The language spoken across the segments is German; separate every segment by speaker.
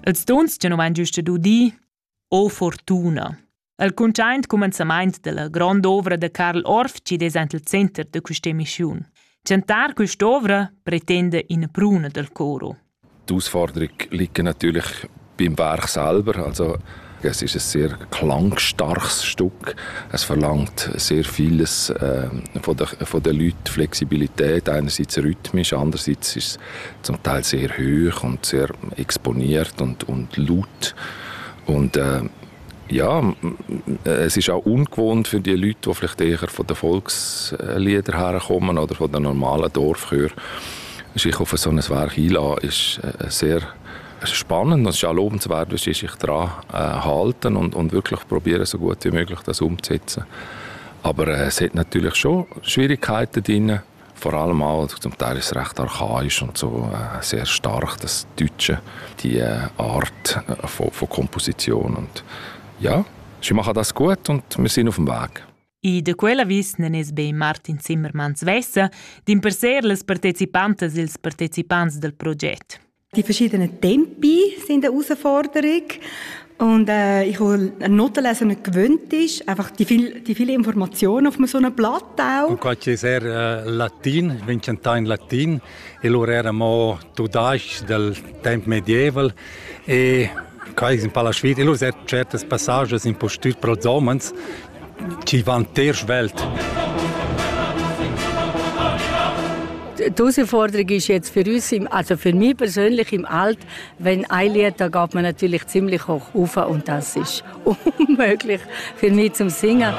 Speaker 1: Els tons che non vain giusta d'udi, o fortuna. El conceint començament de la grande ovra de Karl Orff ci desent il center de questa emissiun. Cantar quest'ovra pretende in pruna del coro.
Speaker 2: Die Herausforderung liegt natürlich beim Werk selber. Also, es ist ein sehr klangstarkes Stück. Es verlangt sehr vieles von den Leuten. Flexibilität, einerseits rhythmisch, andererseits ist es zum Teil sehr hoch und sehr exponiert und laut. Und ja, es ist auch ungewohnt für die Leute, die vielleicht eher von den Volksliedern herkommen oder von den normalen Dorfchören. Sich auf so ein Werk einlassen, ist sehr spannend. Es ist auch lobenswert, wie sie sich daran halten und wirklich probieren, so gut wie möglich das umzusetzen. Aber es hat natürlich schon Schwierigkeiten drin. Vor allem auch, zum Teil ist es recht archaisch und so sehr stark, das Deutsche, die Art von Komposition. Und ja, sie machen das gut und wir sind auf dem Weg.
Speaker 1: I de quella vis nenes bei Martin Zimmermanns Wessa, din per ser les partecipantes e ils participants del progetto.
Speaker 3: Die verschiedenen Tempi sind eine Herausforderung. Und ich habe eine Notenleser nicht gewöhnt ist, einfach die viele Informationen auf so einem Blatt auch.
Speaker 4: Und qua c'è Latin, vincenta in Latin, e loro erano tudais del tempo medieval e qua in Palasvit, e loro certe passages in postur pro zomens ci van ter Welt.
Speaker 5: Die Herausforderung ist jetzt für uns, also für mich persönlich im Alt, wenn ein Lied, da geht man natürlich ziemlich hoch rauf und das ist unmöglich für mich zum Singen.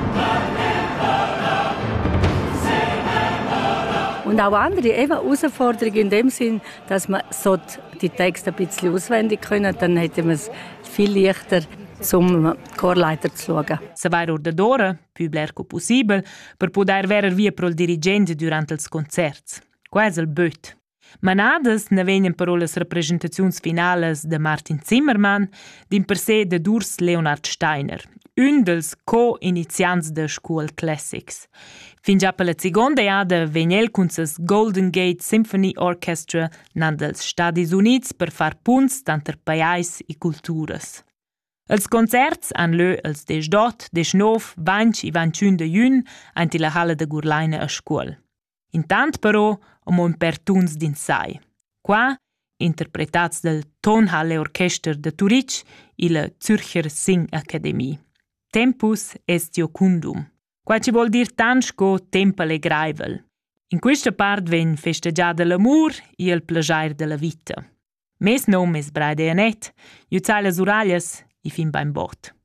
Speaker 5: Und auch andere Herausforderungen in dem Sinn, dass man so die Texte ein bisschen auswendig können, dann hätte man es viel leichter zum Chorleiter zu schauen.
Speaker 1: Se vai d'ora, più blerco possibile, per poder verer via pro il dirigente durante ils concerts. Qua è il böt. Manades ne venien parolas representaziuns finales de Martin Zimmermann, din per se de Urs Leonhard Steiner, un dels co-iniziants de School Classics. Fin già per la seconda iada vegn cun ses Golden Gate Symphony Orchestra nan dels Stadis Units per far punts tanter paiais e culturas. Els concerts han lö els 18, 19, 20 e 21 de jun aint la Halle de Gurlaina a Scuol. Intant però amo un pertuns d'insai. Qua, interpretats del Tonhalle Orchester de Zurich e la Zürcher Sing Academy. Tempus est iocundum. Qua ci vuol dir tanschco tempale greivel. In questa part ven festeggiada l'amor e il plagiair de la vita. Mes nom es Braide Anet, iu zai las urallas e fin beim Bot.